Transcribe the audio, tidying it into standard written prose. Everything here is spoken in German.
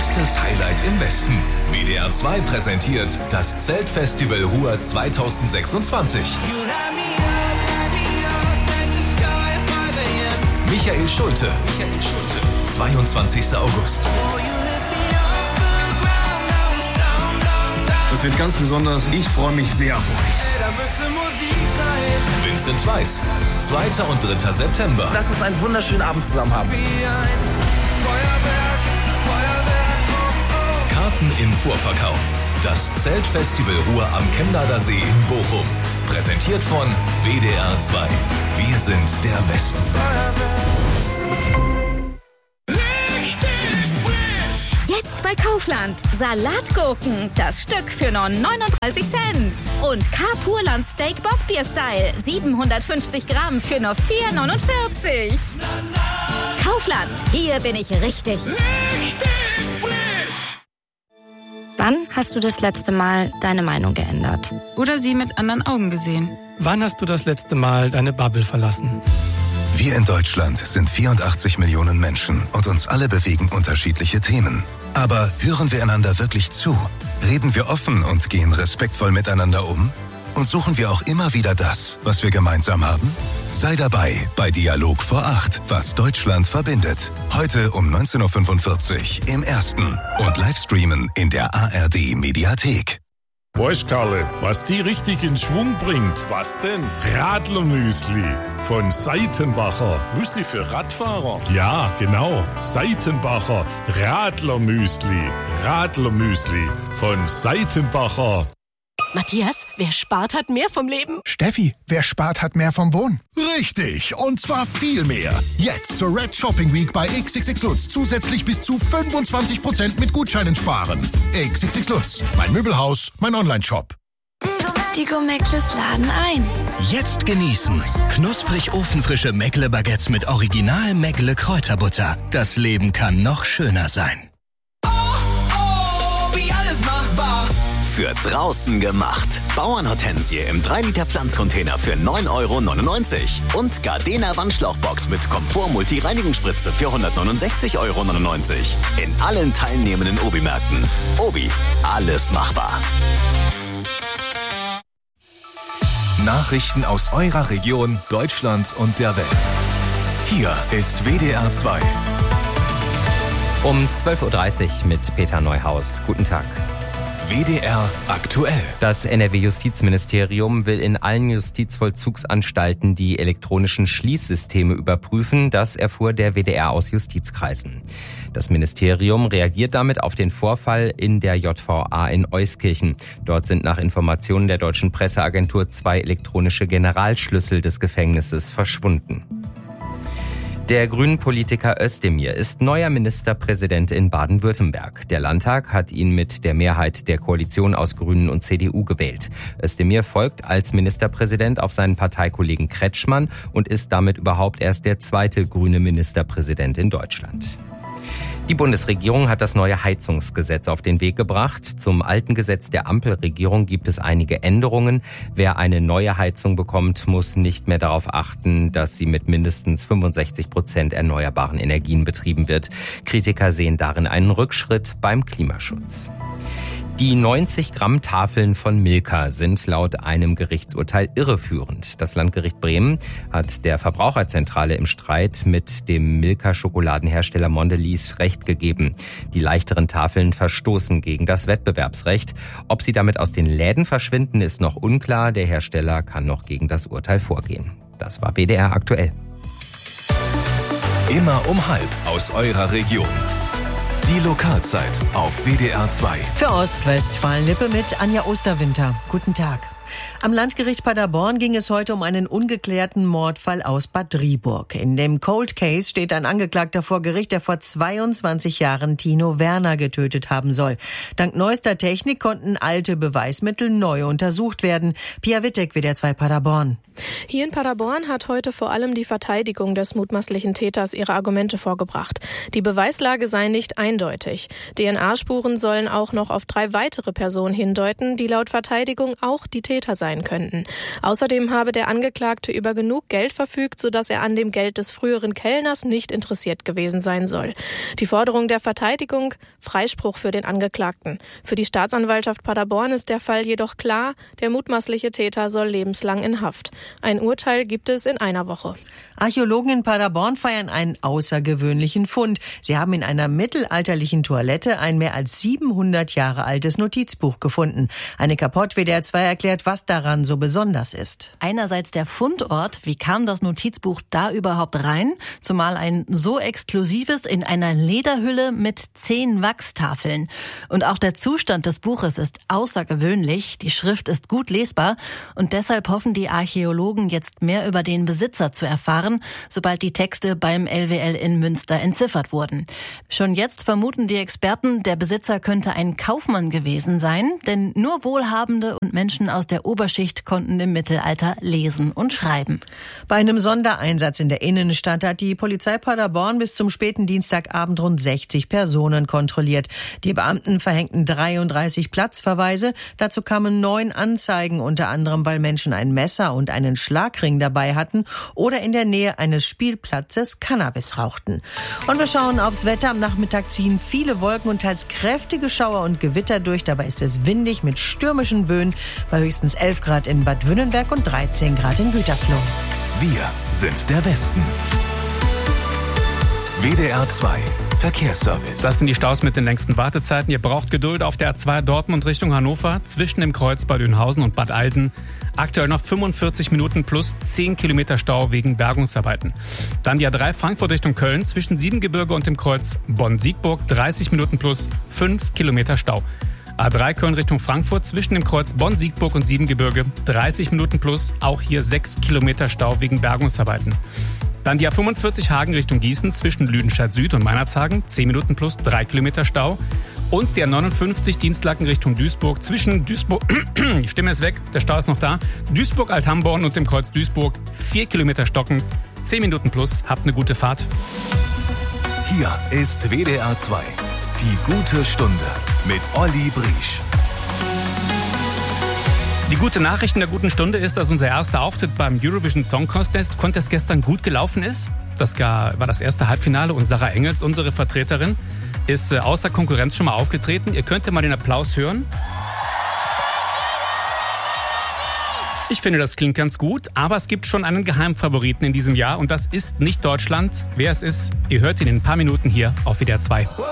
größtes Highlight im Westen. WDR 2 präsentiert das Zeltfestival Ruhr 2026. Michael Schulte. 22. August. Das wird ganz besonders. Ich freue mich sehr auf euch. Vincent Weiss. 2. und 3. September. Lass uns einen wunderschönen Abend zusammen haben. Karten im Vorverkauf. Das Zeltfestival Ruhr am Chemnader See in Bochum. Präsentiert von WDR 2. Wir sind der Westen. Jetzt bei Kaufland. Salatgurken, das Stück für nur 39 Cent. Und Carpurland Steak Bockbier Style, 750 Gramm für nur 4,49. Kaufland, hier bin ich richtig. Wann hast du das letzte Mal deine Meinung geändert? Oder sie mit anderen Augen gesehen? Wann hast du das letzte Mal deine Bubble verlassen? Wir in Deutschland sind 84 Millionen Menschen und uns alle bewegen unterschiedliche Themen. Aber hören wir einander wirklich zu? Reden wir offen und gehen respektvoll miteinander um? Und suchen wir auch immer wieder das, was wir gemeinsam haben? Sei dabei bei Dialog vor 8, was Deutschland verbindet. Heute um 19.45 Uhr im Ersten und Livestreamen in der ARD Mediathek. Weißt Karle, was die richtig in Schwung bringt? Was denn? Radlermüsli von Seitenbacher. Müsli für Radfahrer? Ja, genau. Seitenbacher Radlermüsli. Radlermüsli von Seitenbacher. Matthias, wer spart, hat mehr vom Leben. Steffi, wer spart, hat mehr vom Wohnen. Richtig, und zwar viel mehr. Jetzt zur Red Shopping Week bei XXX Lutz zusätzlich bis zu 25% mit Gutscheinen sparen. XXX Lutz, mein Möbelhaus, mein Online-Shop. Die Meckles laden ein. Jetzt genießen. Knusprig ofenfrische Meckle-Baguettes mit Original Meckle-Kräuterbutter. Das Leben kann noch schöner sein. Wie alles machbar. Für draußen gemacht. Bauernhortensie im 3-Liter Pflanzcontainer für 9,99 € und Gardena Wandschlauchbox mit Komfort-Multi-Reinigungsspritze für 169,99 € in allen teilnehmenden Obi-Märkten. Obi, alles machbar. Nachrichten aus eurer Region, Deutschland und der Welt. Hier ist WDR 2. Um 12.30 Uhr mit Peter Neuhaus. Guten Tag. WDR aktuell. Das NRW-Justizministerium will in allen Justizvollzugsanstalten die elektronischen Schließsysteme überprüfen. Das erfuhr der WDR aus Justizkreisen. Das Ministerium reagiert damit auf den Vorfall in der JVA in Euskirchen. Dort sind nach Informationen der deutschen Presseagentur 2 elektronische Generalschlüssel des Gefängnisses verschwunden. Der Grünen-Politiker Özdemir ist neuer Ministerpräsident in Baden-Württemberg. Der Landtag hat ihn mit der Mehrheit der Koalition aus Grünen und CDU gewählt. Özdemir folgt als Ministerpräsident auf seinen Parteikollegen Kretschmann und ist damit überhaupt erst der zweite grüne Ministerpräsident in Deutschland. Die Bundesregierung hat das neue Heizungsgesetz auf den Weg gebracht. Zum alten Gesetz der Ampelregierung gibt es einige Änderungen. Wer eine neue Heizung bekommt, muss nicht mehr darauf achten, dass sie mit mindestens 65% erneuerbaren Energien betrieben wird. Kritiker sehen darin einen Rückschritt beim Klimaschutz. Die 90-Gramm-Tafeln von Milka sind laut einem Gerichtsurteil irreführend. Das Landgericht Bremen hat der Verbraucherzentrale im Streit mit dem Milka-Schokoladenhersteller Mondelez Recht gegeben. Die leichteren Tafeln verstoßen gegen das Wettbewerbsrecht. Ob sie damit aus den Läden verschwinden, ist noch unklar. Der Hersteller kann noch gegen das Urteil vorgehen. Das war WDR aktuell. Immer um 12:30 aus eurer Region. Die Lokalzeit auf WDR 2. Für Ostwestfalen-Lippe mit Anja Osterwinter. Guten Tag. Am Landgericht Paderborn ging es heute um einen ungeklärten Mordfall aus Bad Driburg. In dem Cold Case steht ein Angeklagter vor Gericht, der vor 22 Jahren Tino Werner getötet haben soll. Dank neuester Technik konnten alte Beweismittel neu untersucht werden. Pia Wittek, WDR 2 Paderborn. Hier in Paderborn hat heute vor allem die Verteidigung des mutmaßlichen Täters ihre Argumente vorgebracht. Die Beweislage sei nicht eindeutig. DNA-Spuren sollen auch noch auf 3 weitere Personen hindeuten, die laut Verteidigung auch die Täter Täter sein könnten. Außerdem habe der Angeklagte über genug Geld verfügt, sodass er an dem Geld des früheren Kellners nicht interessiert gewesen sein soll. Die Forderung der Verteidigung: Freispruch für den Angeklagten. Für die Staatsanwaltschaft Paderborn ist der Fall jedoch klar, der mutmaßliche Täter soll lebenslang in Haft. Ein Urteil gibt es in einer Woche. Archäologen in Paderborn feiern einen außergewöhnlichen Fund. Sie haben in einer mittelalterlichen Toilette ein mehr als 700 Jahre altes Notizbuch gefunden. Annika Pott, WDR 2, erklärt, was daran so besonders ist. Einerseits der Fundort. Wie kam das Notizbuch da überhaupt rein? Zumal ein so exklusives in einer Lederhülle mit 10 Wachstafeln. Und auch der Zustand des Buches ist außergewöhnlich. Die Schrift ist gut lesbar. Und deshalb hoffen die Archäologen jetzt mehr über den Besitzer zu erfahren, sobald die Texte beim LWL in Münster entziffert wurden. Schon jetzt vermuten die Experten, der Besitzer könnte ein Kaufmann gewesen sein, denn nur Wohlhabende und Menschen aus der Oberschicht konnten im Mittelalter lesen und schreiben. Bei einem Sondereinsatz in der Innenstadt hat die Polizei Paderborn bis zum späten Dienstagabend rund 60 Personen kontrolliert. Die Beamten verhängten 33 Platzverweise. Dazu kamen 9 Anzeigen, unter anderem, weil Menschen ein Messer und einen Schlagring dabei hatten oder in der Nähe eines Spielplatzes Cannabis rauchten. Und wir schauen aufs Wetter. Am Nachmittag ziehen viele Wolken und teils kräftige Schauer und Gewitter durch. Dabei ist es windig mit stürmischen Böen bei höchstens 11 Grad in Bad Wünnenberg und 13 Grad in Gütersloh. Wir sind der Westen. WDR 2 Verkehrsservice. Das sind die Staus mit den längsten Wartezeiten. Ihr braucht Geduld auf der A2 Dortmund Richtung Hannover zwischen dem Kreuz Bad Oeynhausen und Bad Alsen. Aktuell noch 45 Minuten plus 10 Kilometer Stau wegen Bergungsarbeiten. Dann die A3 Frankfurt Richtung Köln zwischen Siebengebirge und dem Kreuz Bonn-Siegburg 30 Minuten plus 5 Kilometer Stau. A3 Köln Richtung Frankfurt zwischen dem Kreuz Bonn-Siegburg und Siebengebirge 30 Minuten plus, auch hier 6 Kilometer Stau wegen Bergungsarbeiten. Dann die A45 Hagen Richtung Gießen zwischen Lüdenscheid Süd und Meinerzhagen 10 Minuten plus 3 Kilometer Stau. Und die A59 Dienstlaken Richtung Duisburg zwischen Duisburg, die Stimme ist weg, der Stau ist noch da, Duisburg-Althamborn und dem Kreuz Duisburg 4 Kilometer stockend, 10 Minuten plus, habt eine gute Fahrt. Hier ist WDR 2, die gute Stunde mit Olli Briesch. Die gute Nachricht in der guten Stunde ist, dass unser erster Auftritt beim Eurovision Song Contest gestern gut gelaufen ist. Das war das erste Halbfinale und Sarah Engels, unsere Vertreterin, ist außer Konkurrenz schon mal aufgetreten. Ihr könnt ja mal den Applaus hören. Ich finde, das klingt ganz gut, aber es gibt schon einen Geheimfavoriten in diesem Jahr und das ist nicht Deutschland. Wer es ist, ihr hört ihn in ein paar Minuten hier auf WDR 2.